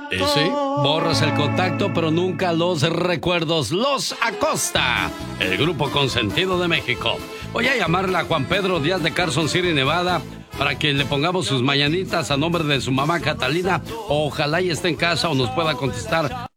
Y sí, borras el contacto, pero nunca los recuerdos. Los Acosta, el grupo consentido de México. Voy a llamarle a Juan Pedro Díaz de Carson City, Nevada, para que le pongamos sus mañanitas a nombre de su mamá Catalina. Ojalá y esté en casa o nos pueda contestar.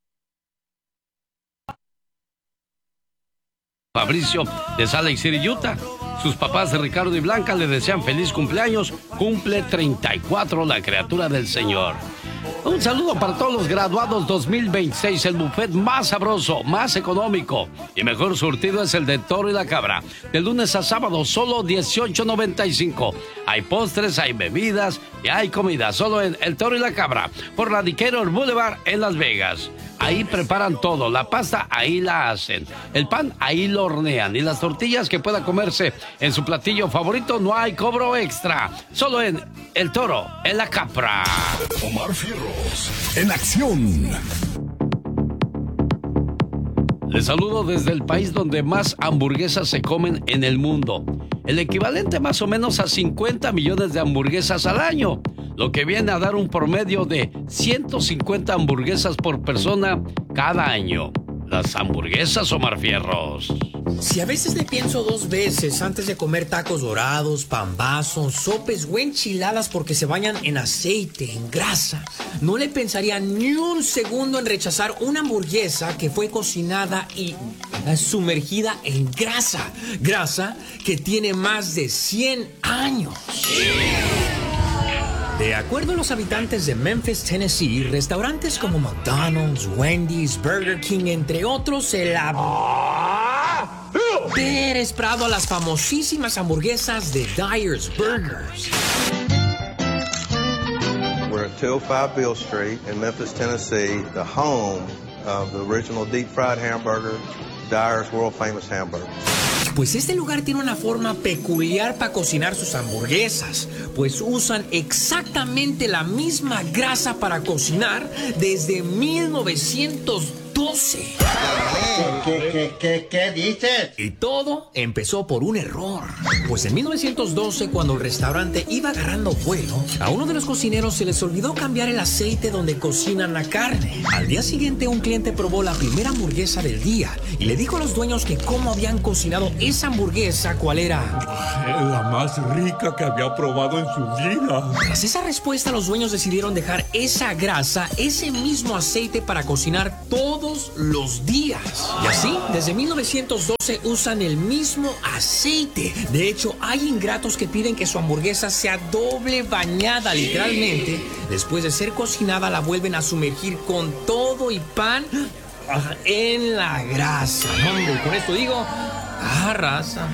Fabricio de Salt Lake City, Utah. Sus papás Ricardo y Blanca le desean feliz cumpleaños. Cumple 34 la criatura del Señor. Un saludo para todos los graduados 2026. El buffet más sabroso, más económico y mejor surtido es el de Toro y la Cabra. De lunes a sábado, solo $18.95. Hay postres, hay bebidas y hay comida. Solo en El Toro y la Cabra, por la Decatur Boulevard en Las Vegas. Ahí preparan todo. La pasta, ahí la hacen. El pan, ahí lo hornean. Y las tortillas que pueda comerse en su platillo favorito, no hay cobro extra. Solo en El Toro, en la Capra. Omar Fierros, en acción. Les saludo desde el país donde más hamburguesas se comen en el mundo. El equivalente más o menos a 50 millones de hamburguesas al año, lo que viene a dar un promedio de 150 hamburguesas por persona cada año. Las hamburguesas, Omar Fierros. Si a veces le pienso dos veces antes de comer tacos dorados, pambazos, sopes o enchiladas porque se bañan en aceite, en grasa, no le pensaría ni un segundo en rechazar una hamburguesa que fue cocinada y sumergida en grasa. Grasa que tiene más de 100 años. De acuerdo a los habitantes de Memphis, Tennessee, restaurantes como McDonald's, Wendy's, Burger King, entre otros, se la desesperado a las famosísimas hamburguesas de Dyer's Burgers. We're at 205 Beale Street in Memphis, Tennessee, the home of the original deep fried hamburger, Dyer's world famous hamburger. Pues este lugar tiene una forma peculiar para cocinar sus hamburguesas, pues usan exactamente la misma grasa para cocinar desde 1912. ¿Qué dices? Y todo empezó por un error. Pues en 1912, cuando el restaurante iba agarrando vuelo, a uno de los cocineros se les olvidó cambiar el aceite donde cocinan la carne. Al día siguiente, un cliente probó la primera hamburguesa del día y le dijo a los dueños que cómo habían cocinado esa hamburguesa, cuál era la más rica que había probado en su vida. Tras esa respuesta, los dueños decidieron dejar esa grasa, ese mismo aceite para cocinar todos los días. Y así, desde 1912 usan el mismo aceite. De hecho, hay ingratos que piden que su hamburguesa sea doble bañada, literalmente. Después de ser cocinada, la vuelven a sumergir con todo y pan en la grasa. Hombre, con esto digo, raza.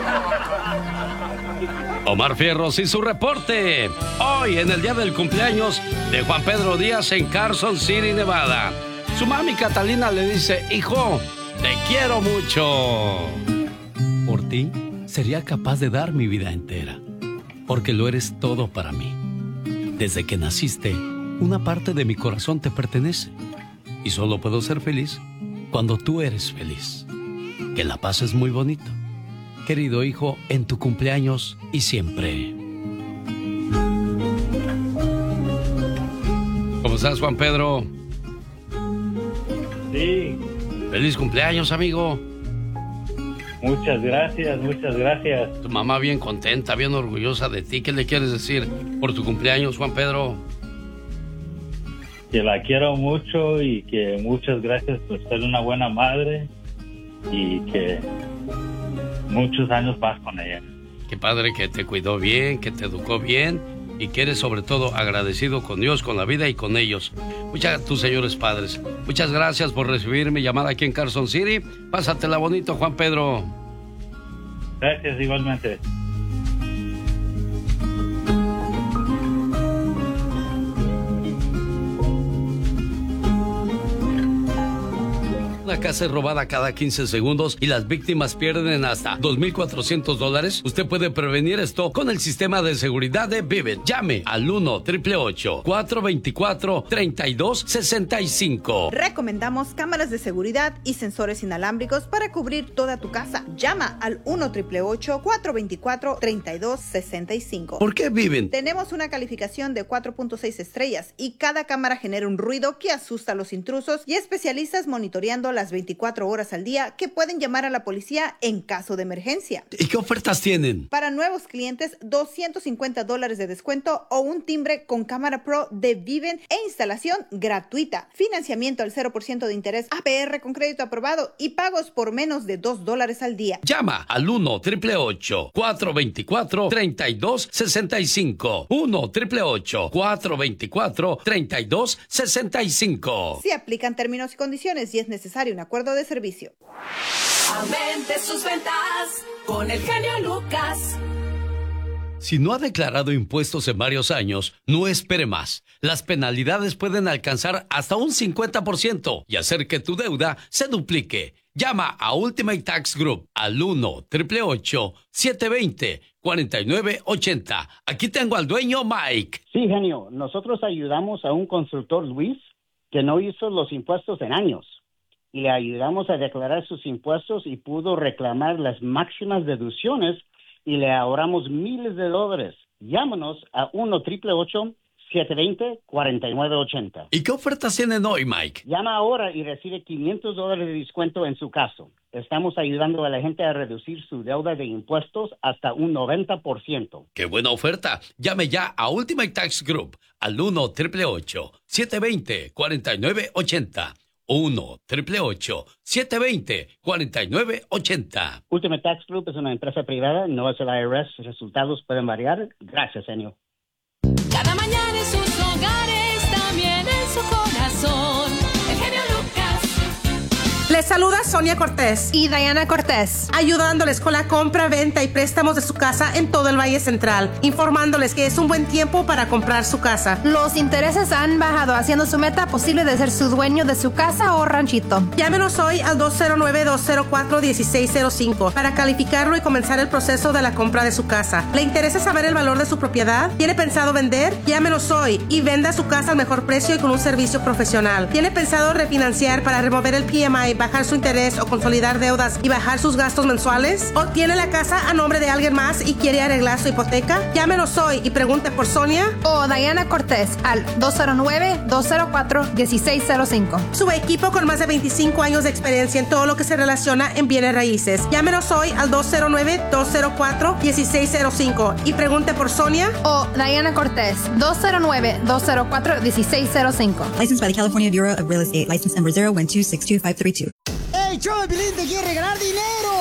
Omar Fierros y su reporte. Hoy, en el día del cumpleaños de Juan Pedro Díaz en Carson City, Nevada. Su mami Catalina le dice: hijo, te quiero mucho. Por ti, sería capaz de dar mi vida entera, porque lo eres todo para mí. Desde que naciste, una parte de mi corazón te pertenece, y solo puedo ser feliz cuando tú eres feliz. Que la pases muy bonito, querido hijo, en tu cumpleaños y siempre. ¿Cómo estás, Juan Pedro? Sí. Feliz cumpleaños, amigo. Muchas gracias, muchas gracias. Tu mamá bien contenta, bien orgullosa de ti. ¿Qué le quieres decir por tu cumpleaños, Juan Pedro? Que la quiero mucho y que muchas gracias por ser una buena madre y que muchos años más con ella. Qué padre que te cuidó bien, que te educó bien y que eres sobre todo agradecido con Dios, con la vida y con ellos. Tus señores padres. Muchas gracias por recibir mi llamada aquí en Carson City. Pásatela bonito, Juan Pedro. Gracias, igualmente. Una casa es robada cada 15 segundos y las víctimas pierden hasta $2,400. Usted puede prevenir esto con el sistema de seguridad de Vivint. Llame al 1-888-424-3265. Recomendamos cámaras de seguridad y sensores inalámbricos para cubrir toda tu casa. Llama al 1-888-424-3265. ¿Por qué Vivint? Tenemos una calificación de 4.6 estrellas y cada cámara genera un ruido que asusta a los intrusos y especialistas monitoreando las 24 horas al día que pueden llamar a la policía en caso de emergencia. ¿Y qué ofertas tienen? Para nuevos clientes, $250 de descuento o un timbre con cámara Pro de Vivint e instalación gratuita. Financiamiento al 0% de interés APR con crédito aprobado y pagos por menos de $2 al día. Llama al 1-888-424-3265. 1-888-424-3265. Se aplican términos y condiciones y es necesario un acuerdo de servicio. Aumente sus ventas con el genio Lucas. Si no ha declarado impuestos en varios años, no espere más. Las penalidades pueden alcanzar hasta un 50% y hacer que tu deuda se duplique. Llama a Ultimate Tax Group al 1-888-720-4980. Aquí tengo al dueño Mike. Sí, genio. Nosotros ayudamos a un consultor, Luis, que no hizo los impuestos en años. Y le ayudamos a declarar sus impuestos y pudo reclamar las máximas deducciones y le ahorramos miles de dólares. Llámanos a 1-888-720-4980. ¿Y qué ofertas tienen hoy, Mike? Llama ahora y recibe $500 de descuento en su caso. Estamos ayudando a la gente a reducir su deuda de impuestos hasta un 90%. ¡Qué buena oferta! Llame ya a Ultimate Tax Group al 1-888-720-4980. 1-888-720-4980. Ultimate Tax Group es una empresa privada, no es el IRS. Resultados pueden variar. Gracias, señor. Cada mañana en sus hogares, también en su corazón. El genio Lucas. Les saluda Sonia Cortés y Diana Cortés, ayudándoles con la compra, venta y préstamos de su casa en todo el Valle Central, informándoles que es un buen tiempo para comprar su casa. Los intereses han bajado, haciendo su meta posible de ser su dueño de su casa o ranchito. Llámenos hoy al 209-204-1605 para calificarlo y comenzar el proceso de la compra de su casa. ¿Le interesa saber el valor de su propiedad? ¿Tiene pensado vender? Llámenos hoy y venda su casa al mejor precio y con un servicio profesional. ¿Tiene pensado refinanciar para remover el PMI, bajar su interés o consolidar deudas y bajar sus gastos mensuales? ¿O tiene la casa a nombre de alguien más y quiere arreglar su hipoteca? Llámenos hoy y pregunte por Sonia o Diana Cortés al 209-204-1605. Su equipo con más de 25 años de experiencia en todo lo que se relaciona en bienes raíces. Llámenos hoy al 209-204-1605 y pregunte por Sonia o Diana Cortés. 209-204-1605. Licensed by the California Bureau of Real Estate. License number 012625232. ¡Hey, show de Pilín te quiere regalar dinero!